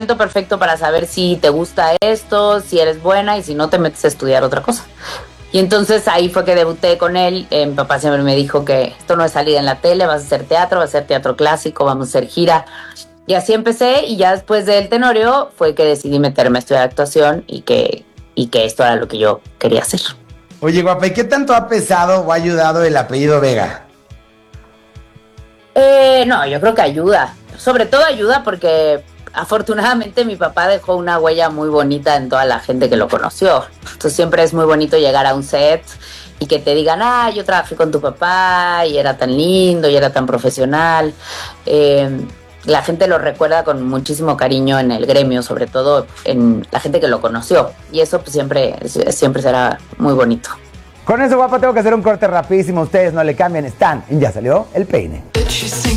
momento perfecto para saber si te gusta esto, si eres buena y si no te metes a estudiar otra cosa. Y entonces ahí fue que debuté con él. Mi papá siempre me dijo que esto no es salida en la tele, vas a hacer teatro, vas a hacer teatro clásico, vamos a hacer gira. Y así empecé, y ya después del Tenorio fue que decidí meterme a estudiar actuación y que esto era lo que yo quería hacer. Oye, guapa, ¿y qué tanto ha pesado o ha ayudado el apellido Vega? No, yo creo que ayuda. Sobre todo ayuda porque afortunadamente mi papá dejó una huella muy bonita en toda la gente que lo conoció. Entonces siempre es muy bonito llegar a un set y que te digan, yo trabajé con tu papá y era tan lindo y era tan profesional. La gente lo recuerda con muchísimo cariño en el gremio, sobre todo en la gente que lo conoció. Y eso pues siempre será muy bonito. Con eso, guapa, tengo que hacer un corte rapidísimo. Ustedes no le cambien, están en Ya Salió el Peine.